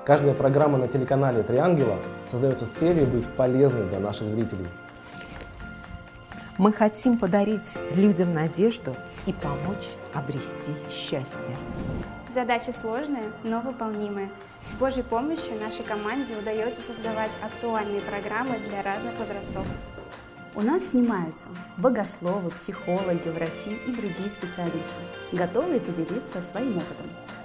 Каждая программа на телеканале «Три ангела» создается с целью быть полезной для наших зрителей. Мы хотим подарить людям надежду и помочь обрести счастье. Задача сложная, но выполнимая. С Божьей помощью нашей команде удается создавать актуальные программы для разных возрастов. У нас снимаются богословы, психологи, врачи и другие специалисты, готовые поделиться своим опытом.